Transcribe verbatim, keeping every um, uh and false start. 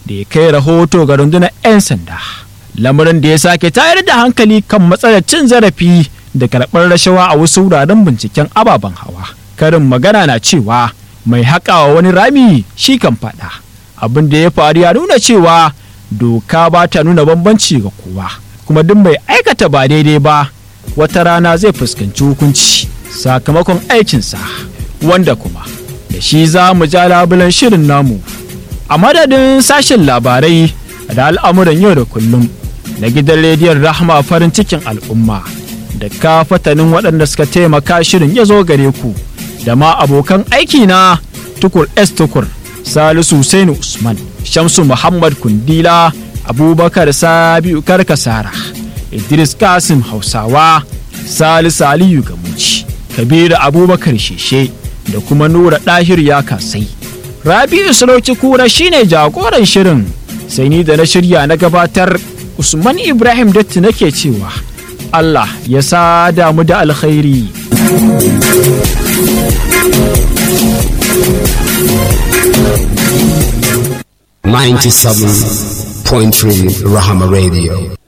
da ya kai rahoto ga rundunar 'yan sanda, lamarin da ya sake tayar da hankali kan matsalar cin zarafi da karɓar rashawa a wasu wuraren binciken ababen hawa. Karin magana na cewa mai haƙawa wani rami shi kan faɗa. Abin da ya faru ya nuna cewa doka ba ta nuna bambanci ga kowa, kuma duk mai aikata ba daidai ba wata rana zai fuskanci hukunci sakamakon aikinsa, wanda kuma da shi za mu ja labulen shirin namu. A madadin sashen labarai da al'amuran yau da kullum na gidan rediyon Rahama farin cikin al'umma da ka fatanin waɗanda suka taimaka shirin ya zo gare ku, da ma abokan aiki na Tukur S Tukur, Salisu Husainu Usman, Shamsu Muhammad Kundila, Abubakar Sabiu Karkasara, Idris Kasim Hausawa, Salisu Aliyu Gamuci, Kabiru Abubakar Sheshe da kuma Nura Ɗahir ya kasai. Rabi'u Sulauci Kura shine jagoran shirin, sai ni da na shirya na gabatar Usman Ibrahim Datti nake cewa Allah ya sada mu da alkhairi. ninety-seven point three Rahama Radio.